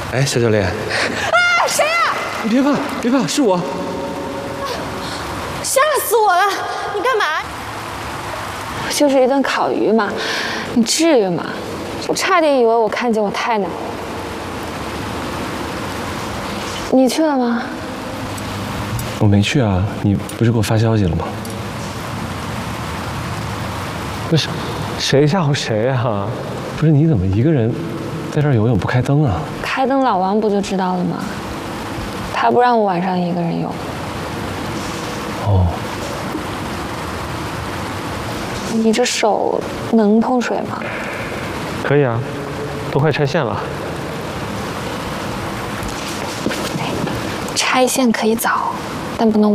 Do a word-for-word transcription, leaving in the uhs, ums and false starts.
哎，小教练。 啊，谁呀？ 你别怕，别怕，是我。 吓死我了！你干嘛？ 就是一顿烤鱼嘛，你至于吗？我差点以为我看见我太奶。你去了吗？ 我没去啊，你不是给我发消息了吗？不是，谁吓唬谁啊？不是，你怎么一个人在这儿游泳不开灯啊？ 开灯，老王不就知道了吗？他不让我晚上一个人游。 哦。 你这手能碰水吗？ 可以啊，都快拆线了。 拆线可以早，但不能晚。